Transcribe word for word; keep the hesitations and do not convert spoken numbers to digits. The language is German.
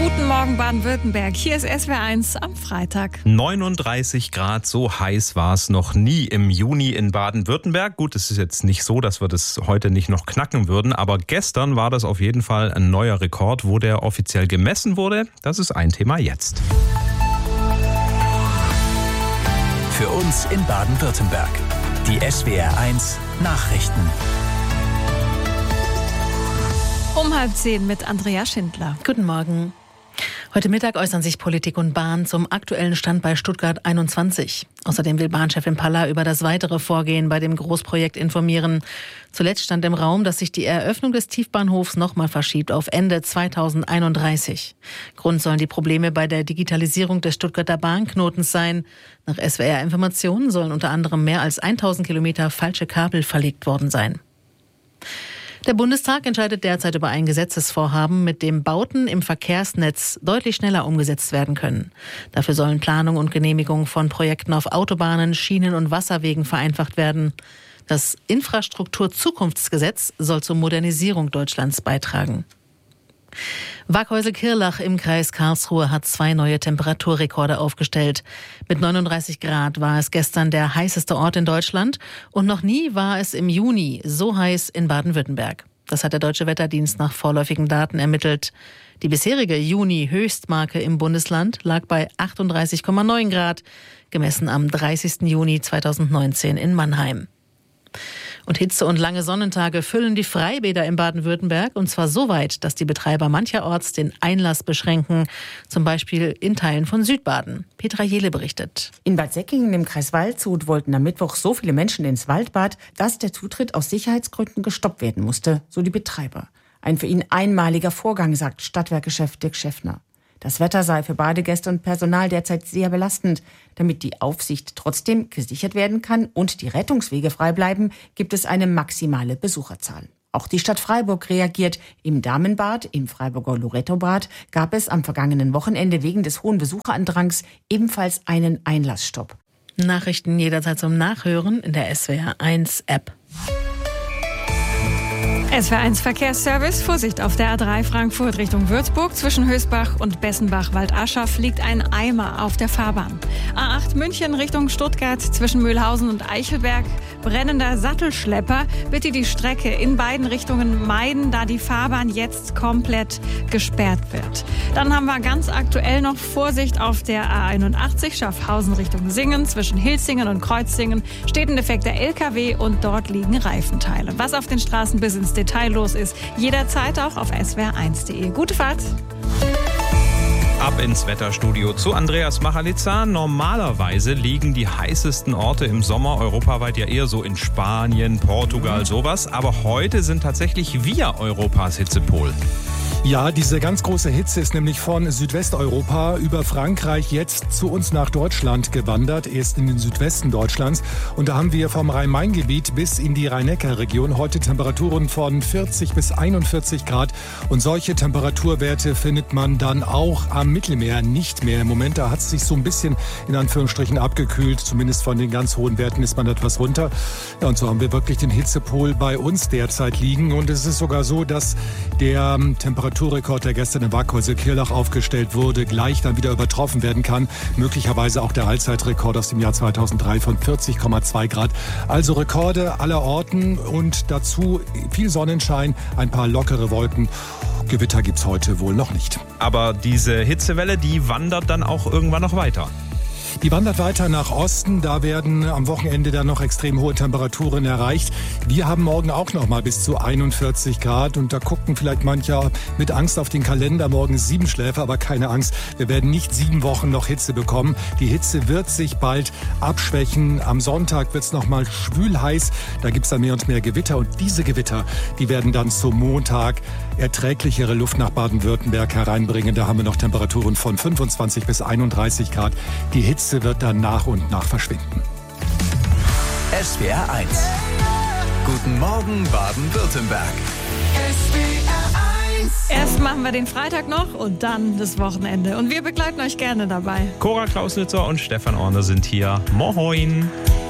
Guten Morgen Baden-Württemberg, hier ist S W R eins am Freitag. neununddreißig Grad, so heiß war es noch nie im Juni in Baden-Württemberg. Gut, es ist jetzt nicht so, dass wir das heute nicht noch knacken würden, aber gestern war das auf jeden Fall ein neuer Rekord, wo der offiziell gemessen wurde. Das ist ein Thema jetzt. Für uns in Baden-Württemberg. Die S W R eins Nachrichten. Um halb zehn mit Andrea Schindler. Guten Morgen. Heute Mittag äußern sich Politik und Bahn zum aktuellen Stand bei Stuttgart einundzwanzig. Außerdem will Bahnchefin Palla über das weitere Vorgehen bei dem Großprojekt informieren. Zuletzt stand im Raum, dass sich die Eröffnung des Tiefbahnhofs nochmal verschiebt auf Ende zweitausendeinunddreißig. Grund sollen die Probleme bei der Digitalisierung des Stuttgarter Bahnknotens sein. Nach S W R-Informationen sollen unter anderem mehr als tausend Kilometer falsche Kabel verlegt worden sein. Der Bundestag entscheidet derzeit über ein Gesetzesvorhaben, mit dem Bauten im Verkehrsnetz deutlich schneller umgesetzt werden können. Dafür sollen Planung und Genehmigung von Projekten auf Autobahnen, Schienen und Wasserwegen vereinfacht werden. Das Infrastrukturzukunftsgesetz soll zur Modernisierung Deutschlands beitragen. Waghäusel-Kirlach im Kreis Karlsruhe hat zwei neue Temperaturrekorde aufgestellt. Mit neununddreißig Grad war es gestern der heißeste Ort in Deutschland und noch nie war es im Juni so heiß in Baden-Württemberg. Das hat der Deutsche Wetterdienst nach vorläufigen Daten ermittelt. Die bisherige Juni-Höchstmarke im Bundesland lag bei achtunddreißig Komma neun Grad, gemessen am dreißigsten Juni zweitausendneunzehn in Mannheim. Und Hitze und lange Sonnentage füllen die Freibäder in Baden-Württemberg, und zwar so weit, dass die Betreiber mancherorts den Einlass beschränken, zum Beispiel in Teilen von Südbaden. Petra Jehle berichtet. In Bad Säckingen im Kreis Waldshut wollten am Mittwoch so viele Menschen ins Waldbad, dass der Zutritt aus Sicherheitsgründen gestoppt werden musste, so die Betreiber. Ein für ihn einmaliger Vorgang, sagt Stadtwerkechef Dirk Schäffner. Das Wetter sei für Badegäste und Personal derzeit sehr belastend. Damit die Aufsicht trotzdem gesichert werden kann und die Rettungswege frei bleiben, gibt es eine maximale Besucherzahl. Auch die Stadt Freiburg reagiert. Im Damenbad, im Freiburger Lorettobad, gab es am vergangenen Wochenende wegen des hohen Besucherandrangs ebenfalls einen Einlassstopp. Nachrichten jederzeit zum Nachhören in der S W R eins App. S W R eins Verkehrsservice. Vorsicht auf der A drei Frankfurt Richtung Würzburg. Zwischen Hösbach und Bessenbach-Waldaschaff liegt ein Eimer auf der Fahrbahn. A acht München Richtung Stuttgart. Zwischen Mühlhausen und Eichelberg brennender Sattelschlepper. Bitte die Strecke in beiden Richtungen meiden, da die Fahrbahn jetzt komplett gesperrt wird. Dann haben wir ganz aktuell noch Vorsicht auf der A einundachtzig Schaffhausen Richtung Singen. Zwischen Hilsingen und Kreuzsingen steht ein defekter L K W und dort liegen Reifenteile. Was auf den Straßen bis ins Detail los ist, jederzeit auch auf S W R eins punkt de. Gute Fahrt! Ab ins Wetterstudio zu Andreas Machalitza. Normalerweise liegen die heißesten Orte im Sommer europaweit ja eher so in Spanien, Portugal, sowas. Aber heute sind tatsächlich wir Europas Hitzepol. Ja, diese ganz große Hitze ist nämlich von Südwesteuropa über Frankreich jetzt zu uns nach Deutschland gewandert, erst in den Südwesten Deutschlands. Und da haben wir vom Rhein-Main-Gebiet bis in die Rhein-Neckar-Region heute Temperaturen von vierzig bis einundvierzig Grad. Und solche Temperaturwerte findet man dann auch am Mittelmeer nicht mehr. Im Moment, da hat es sich so ein bisschen in Anführungsstrichen abgekühlt. Zumindest von den ganz hohen Werten ist man etwas runter. Ja, und so haben wir wirklich den Hitzepol bei uns derzeit liegen. Und es ist sogar so, dass der Temperatur Temperaturrekord, der gestern in Waghäusel-Kirlach aufgestellt wurde, gleich dann wieder übertroffen werden kann. Möglicherweise auch der Allzeitrekord aus dem Jahr zweitausenddrei von vierzig Komma zwei Grad. Also Rekorde aller Orten und dazu viel Sonnenschein, ein paar lockere Wolken. Gewitter gibt's heute wohl noch nicht. Aber diese Hitzewelle, die wandert dann auch irgendwann noch weiter. Die wandert weiter nach Osten. Da werden am Wochenende dann noch extrem hohe Temperaturen erreicht. Wir haben morgen auch noch mal bis zu einundvierzig Grad. Und da gucken vielleicht manche mit Angst auf den Kalender. Morgen ist Siebenschläfer, aber keine Angst. Wir werden nicht sieben Wochen noch Hitze bekommen. Die Hitze wird sich bald abschwächen. Am Sonntag wird es noch mal schwül heiß. Da gibt es dann mehr und mehr Gewitter. Und diese Gewitter, die werden dann zum Montag erträglichere Luft nach Baden-Württemberg hereinbringen. Da haben wir noch Temperaturen von fünfundzwanzig bis einunddreißig Grad. Die Hitze wird dann nach und nach verschwinden. S W R eins. Guten Morgen Baden-Württemberg. S W R eins. Erst machen wir den Freitag noch und dann das Wochenende. Und wir begleiten euch gerne dabei. Cora Klausnitzer und Stefan Orner sind hier. Moin!